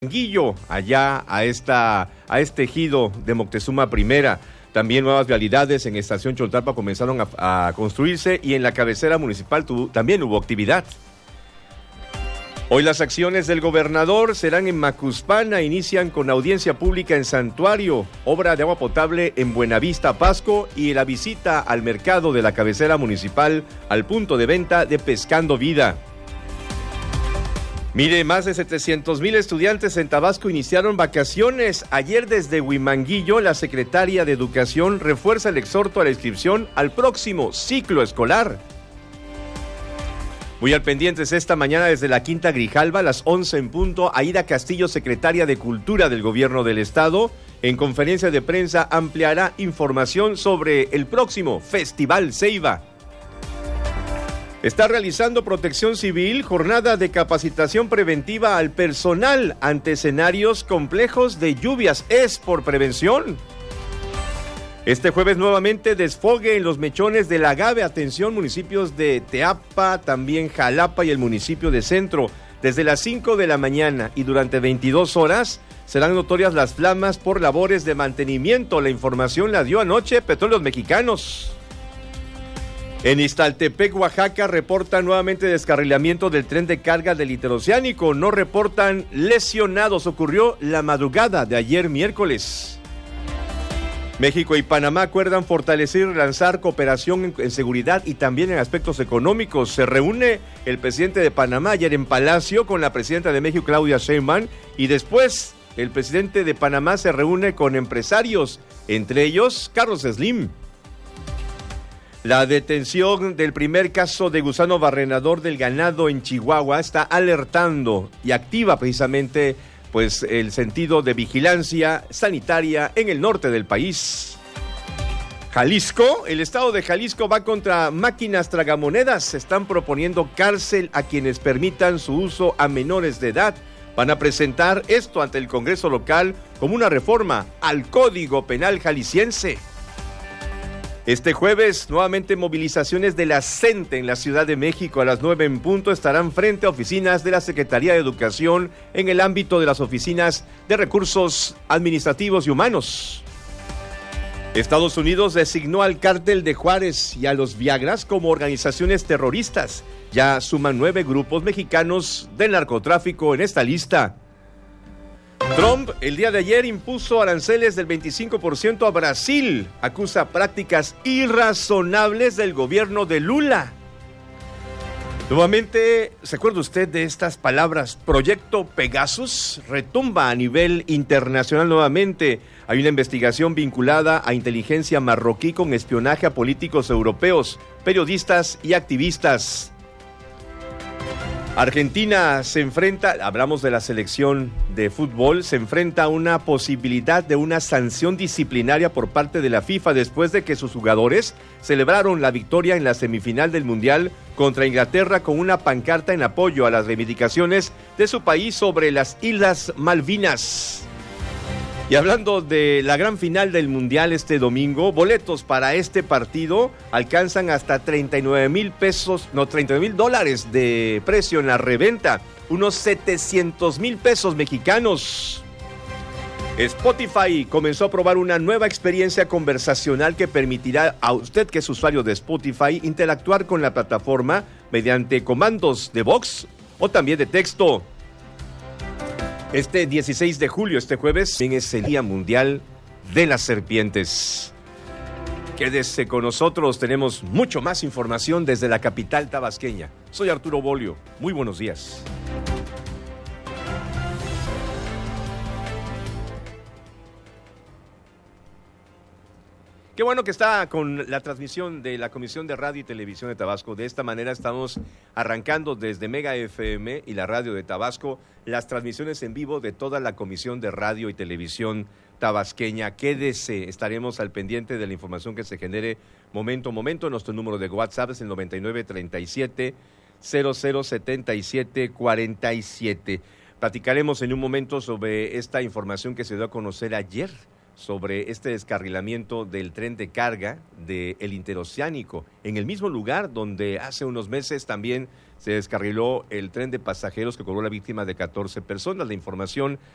Guillo, allá a este ejido de Moctezuma I. También nuevas vialidades en Estación Choltalpa comenzaron a construirse y en la cabecera municipal también hubo actividad. Hoy las acciones del gobernador serán en Macuspana, inician con audiencia pública en Santuario, obra de agua potable en Buenavista, Pasco y la visita al mercado de la cabecera municipal al punto de venta de Pescando Vida. Mire, más de 700,000 estudiantes en Tabasco iniciaron vacaciones. Ayer desde Huimanguillo, la secretaria de Educación refuerza el exhorto a la inscripción al próximo ciclo escolar. Muy al pendientes esta mañana desde la Quinta Grijalva, a las 11 en punto, Aida Castillo, secretaria de Cultura del Gobierno del Estado, en conferencia de prensa ampliará información sobre el próximo Festival Ceiba. Está realizando Protección Civil jornada de capacitación preventiva al personal ante escenarios complejos de lluvias. Es por prevención. Este jueves nuevamente desfogue en los mechones del agave. Atención, municipios de Teapa, también Jalapa y el municipio de Centro. Desde las 5 de la mañana y durante 22 horas serán notorias las flamas por labores de mantenimiento. La información la dio anoche Petróleos Mexicanos. En Ixtaltepec, Oaxaca, reportan nuevamente descarrilamiento del tren de carga del Interoceánico. No reportan lesionados. Ocurrió la madrugada de ayer miércoles. México y Panamá acuerdan fortalecer y lanzar cooperación en seguridad y también en aspectos económicos. Se reúne el presidente de Panamá ayer en Palacio con la presidenta de México, Claudia Sheinbaum, y después el presidente de Panamá se reúne con empresarios, entre ellos Carlos Slim. La detención del primer caso de gusano barrenador del ganado en Chihuahua está alertando y activa precisamente el sentido de vigilancia sanitaria en el norte del país. Jalisco, el estado de Jalisco va contra máquinas tragamonedas. Están proponiendo cárcel a quienes permitan su uso a menores de edad. Van a presentar esto ante el Congreso local como una reforma al Código Penal jalisciense. Este jueves, nuevamente movilizaciones de la CENTE en la Ciudad de México. A las 9 en punto estarán frente a oficinas de la Secretaría de Educación en el ámbito de las oficinas de recursos administrativos y humanos. Estados Unidos designó al Cártel de Juárez y a los Viagras como organizaciones terroristas. Ya suman 9 grupos mexicanos del narcotráfico en esta lista. Trump el día de ayer impuso aranceles del 25% a Brasil. Acusa prácticas irrazonables del gobierno de Lula. Nuevamente, ¿se acuerda usted de estas palabras? Proyecto Pegasus retumba a nivel internacional nuevamente. Hay una investigación vinculada a inteligencia marroquí con espionaje a políticos europeos, periodistas y activistas. Argentina se enfrenta, hablamos de la selección de fútbol, se enfrenta a una posibilidad de una sanción disciplinaria por parte de la FIFA después de que sus jugadores celebraron la victoria en la semifinal del Mundial contra Inglaterra con una pancarta en apoyo a las reivindicaciones de su país sobre las Islas Malvinas. Y hablando de la gran final del Mundial este domingo, boletos para este partido alcanzan hasta 39,000 pesos, no, $39,000 de precio en la reventa, unos 700,000 pesos mexicanos. Spotify comenzó a probar una nueva experiencia conversacional que permitirá a usted, que es usuario de Spotify, interactuar con la plataforma mediante comandos de voz o también de texto. Este 16 de julio, este jueves, también es el Día Mundial de las Serpientes. Quédese con nosotros, tenemos mucho más información desde la capital tabasqueña. Soy Arturo Bolio, muy buenos días. Qué bueno que está con la transmisión de la Comisión de Radio y Televisión de Tabasco. De esta manera estamos arrancando desde Mega FM y la radio de Tabasco las transmisiones en vivo de toda la Comisión de Radio y Televisión tabasqueña. Quédese, estaremos al pendiente de la información que se genere momento a momento. Nuestro número de WhatsApp es el 9937-007747. Platicaremos en un momento sobre esta información que se dio a conocer ayer, sobre este descarrilamiento del tren de carga del Interoceánico, en el mismo lugar donde hace unos meses también se descarriló el tren de pasajeros que cobró la víctima de 14 personas. La información